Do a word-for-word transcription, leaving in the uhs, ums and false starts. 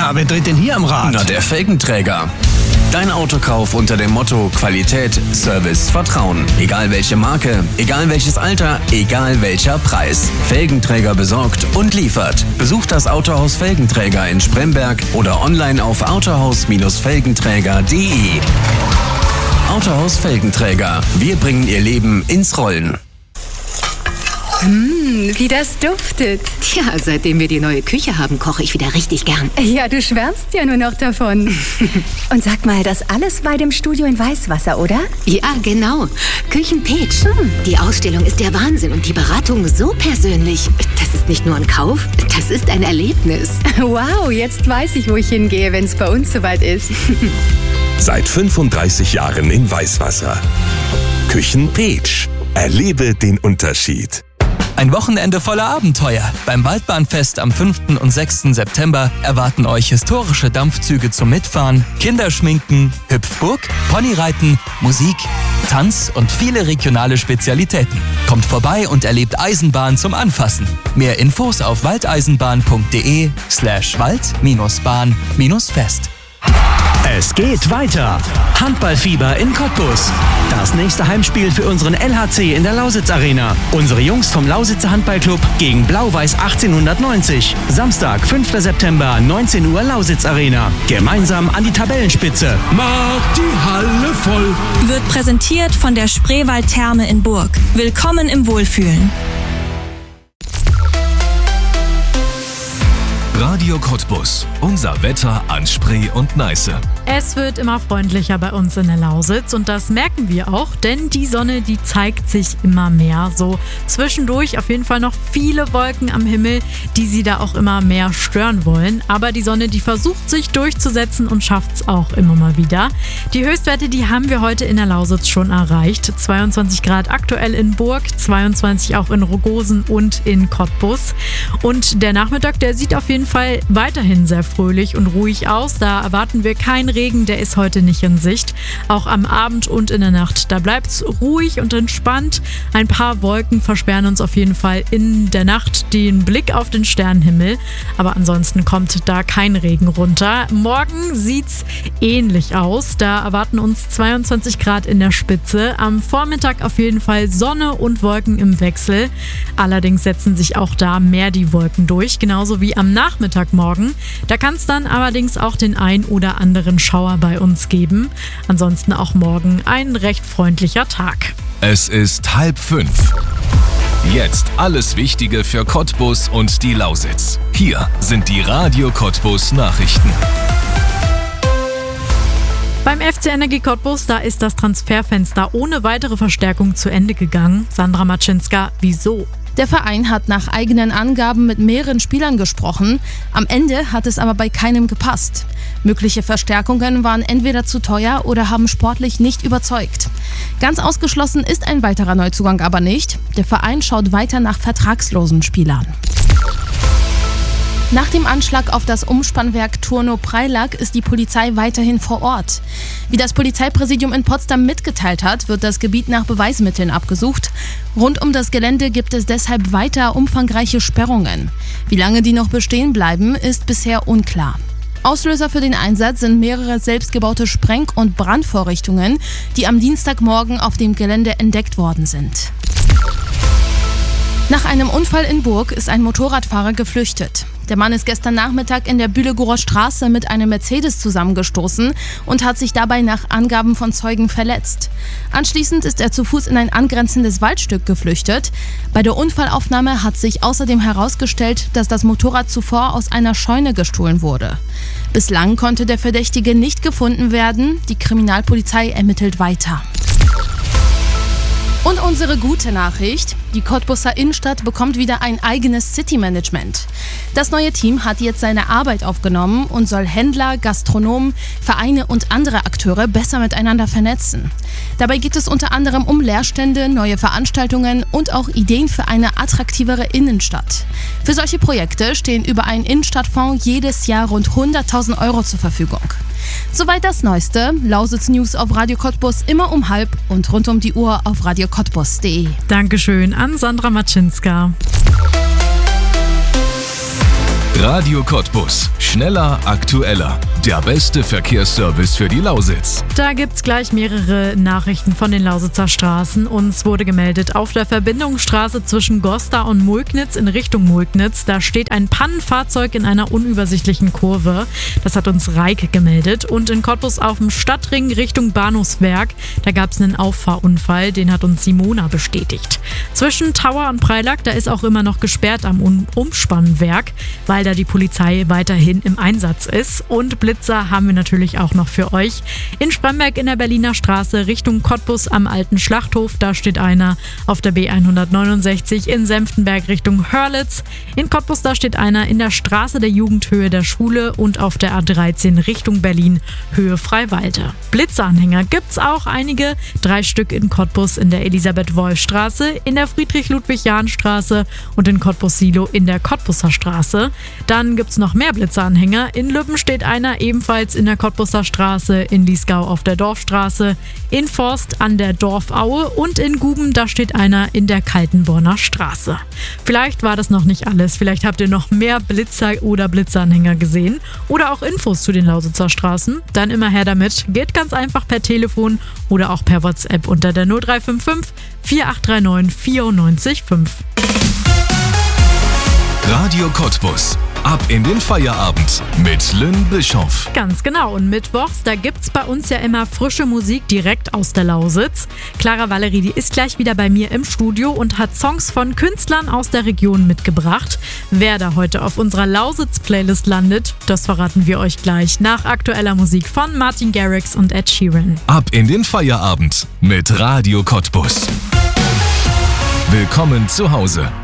Na, wer dreht denn hier am Rad? Na, der Felgenträger. Dein Autokauf unter dem Motto Qualität, Service, Vertrauen. Egal welche Marke, egal welches Alter, egal welcher Preis. Felgenträger besorgt und liefert. Besucht das Autohaus Felgenträger in Spremberg oder online auf autohaus Felgenträger punkt de. Autohaus Felgenträger. Wir bringen Ihr Leben ins Rollen. Mmh, wie das duftet. Tja, seitdem wir die neue Küche haben, koche ich wieder richtig gern. Ja, du schwärmst ja nur noch davon. Und sag mal, das alles bei dem Studio in Weißwasser, oder? Ja, genau. Küchenpeach. Hm. Die Ausstellung ist der Wahnsinn und die Beratung so persönlich. Das ist nicht nur ein Kauf, das ist ein Erlebnis. Wow, jetzt weiß ich, wo ich hingehe, wenn es bei uns soweit ist. Seit fünfunddreißig Jahren in Weißwasser. Küchenpeach. Erlebe den Unterschied. Ein Wochenende voller Abenteuer. Beim Waldbahnfest am fünften und sechsten September erwarten euch historische Dampfzüge zum Mitfahren, Kinderschminken, Hüpfburg, Ponyreiten, Musik, Tanz und viele regionale Spezialitäten. Kommt vorbei und erlebt Eisenbahn zum Anfassen. Mehr Infos auf waldeisenbahn.de slash wald-bahn-fest. Es geht weiter. Handballfieber in Cottbus. Das nächste Heimspiel für unseren L H C in der Lausitz Arena. Unsere Jungs vom Lausitzer Handballclub gegen Blau-Weiß achtzehnhundertneunzig. Samstag, fünften September, neunzehn Uhr Lausitz Arena. Gemeinsam an die Tabellenspitze. Macht die Halle voll. Wird präsentiert von der Spreewald-Therme in Burg. Willkommen im Wohlfühlen. Radio Cottbus. Unser Wetter an Spree und Neiße. Es wird immer freundlicher bei uns in der Lausitz und das merken wir auch, denn die Sonne, die zeigt sich immer mehr. So zwischendurch auf jeden Fall noch viele Wolken am Himmel, die sie da auch immer mehr stören wollen. Aber die Sonne, die versucht sich durchzusetzen und schafft es auch immer mal wieder. Die Höchstwerte, die haben wir heute in der Lausitz schon erreicht. zweiundzwanzig Grad aktuell in Burg, zweiundzwanzig auch in Rogosen und in Cottbus. Und der Nachmittag, der sieht auf jeden Fall weiterhin sehr fröhlich und ruhig aus. Da erwarten wir keinen Regen, der ist heute nicht in Sicht. Auch am Abend und in der Nacht, da bleibt es ruhig und entspannt. Ein paar Wolken versperren uns auf jeden Fall in der Nacht den Blick auf den Sternenhimmel. Aber ansonsten kommt da kein Regen runter. Morgen sieht's ähnlich aus. Da erwarten uns zweiundzwanzig Grad in der Spitze. Am Vormittag auf jeden Fall Sonne und Wolken im Wechsel. Allerdings setzen sich auch da mehr die Wolken durch, genauso wie am Nachmittagmorgen. Da kann es dann allerdings auch den ein oder anderen Schauer bei uns geben. Ansonsten auch morgen ein recht freundlicher Tag. Es ist halb fünf. Jetzt alles Wichtige für Cottbus und die Lausitz. Hier sind die Radio Cottbus Nachrichten. Beim F C Energie Cottbus, da ist das Transferfenster ohne weitere Verstärkung zu Ende gegangen. Sandra Matschinska, wieso? Der Verein hat nach eigenen Angaben mit mehreren Spielern gesprochen. Am Ende hat es aber bei keinem gepasst. Mögliche Verstärkungen waren entweder zu teuer oder haben sportlich nicht überzeugt. Ganz ausgeschlossen ist ein weiterer Neuzugang aber nicht. Der Verein schaut weiter nach vertragslosen Spielern. Nach dem Anschlag auf das Umspannwerk Turno-Preilack ist die Polizei weiterhin vor Ort. Wie das Polizeipräsidium in Potsdam mitgeteilt hat, wird das Gebiet nach Beweismitteln abgesucht. Rund um das Gelände gibt es deshalb weiter umfangreiche Sperrungen. Wie lange die noch bestehen bleiben, ist bisher unklar. Auslöser für den Einsatz sind mehrere selbstgebaute Spreng- und Brandvorrichtungen, die am Dienstagmorgen auf dem Gelände entdeckt worden sind. Nach einem Unfall in Burg ist ein Motorradfahrer geflüchtet. Der Mann ist gestern Nachmittag in der Bühlegurer Straße mit einem Mercedes zusammengestoßen und hat sich dabei nach Angaben von Zeugen verletzt. Anschließend ist er zu Fuß in ein angrenzendes Waldstück geflüchtet. Bei der Unfallaufnahme hat sich außerdem herausgestellt, dass das Motorrad zuvor aus einer Scheune gestohlen wurde. Bislang konnte der Verdächtige nicht gefunden werden. Die Kriminalpolizei ermittelt weiter. Und unsere gute Nachricht: Die Cottbuser Innenstadt bekommt wieder ein eigenes City-Management. Das neue Team hat jetzt seine Arbeit aufgenommen und soll Händler, Gastronomen, Vereine und andere Akteure besser miteinander vernetzen. Dabei geht es unter anderem um Leerstände, neue Veranstaltungen und auch Ideen für eine attraktivere Innenstadt. Für solche Projekte stehen über einen Innenstadtfonds jedes Jahr rund hunderttausend Euro zur Verfügung. Soweit das Neueste. Lausitz News auf Radio Cottbus immer um halb und rund um die Uhr auf radio cottbus punkt de. Dankeschön an Sandra Matschinska. Radio Cottbus. Schneller, aktueller. Der beste Verkehrsservice für die Lausitz. Da gibt's gleich mehrere Nachrichten von den Lausitzer Straßen. Uns wurde gemeldet, auf der Verbindungsstraße zwischen Goslar und Mulknitz in Richtung Mulknitz, da steht ein Pannenfahrzeug in einer unübersichtlichen Kurve. Das hat uns Reik gemeldet. Und in Cottbus auf dem Stadtring Richtung Bahnhofswerk, da gab's einen Auffahrunfall, den hat uns Simona bestätigt. Zwischen Tower und Preilack, da ist auch immer noch gesperrt am um Umspannwerk, weil da die Polizei weiterhin im Einsatz ist. Und Blitzer haben wir natürlich auch noch für euch. In Spremberg in der Berliner Straße Richtung Cottbus am alten Schlachthof, da steht einer. Auf der B hundertneunundsechzig in Senftenberg Richtung Hörlitz. In Cottbus, da steht einer in der Straße der Jugendhöhe der Schule und auf der A dreizehn Richtung Berlin, Höhe Freiwalde. Blitzeranhänger gibt's auch einige, drei Stück in Cottbus in der Elisabeth-Wolf-Straße, in der Friedrich-Ludwig-Jahn-Straße und in Cottbus-Silo in der Cottbuser Straße. Dann gibt's noch mehr Blitzeranhänger. In Lübben steht einer ebenfalls in der Cottbuser Straße, in Liesgau auf der Dorfstraße, in Forst an der Dorfaue und in Guben, da steht einer in der Kaltenborner Straße. Vielleicht war das noch nicht alles. Vielleicht habt ihr noch mehr Blitzer oder Blitzeranhänger gesehen oder auch Infos zu den Lausitzer Straßen. Dann immer her damit. Geht ganz einfach per Telefon oder auch per WhatsApp unter der null drei fünf fünf vier acht drei neun vier neun fünf. Radio Cottbus. Ab in den Feierabend mit Lynn Bischoff. Ganz genau. Und mittwochs, da gibt's bei uns ja immer frische Musik direkt aus der Lausitz. Clara Valerie, die ist gleich wieder bei mir im Studio und hat Songs von Künstlern aus der Region mitgebracht. Wer da heute auf unserer Lausitz-Playlist landet, das verraten wir euch gleich nach aktueller Musik von Martin Garrix und Ed Sheeran. Ab in den Feierabend mit Radio Cottbus. Willkommen zu Hause.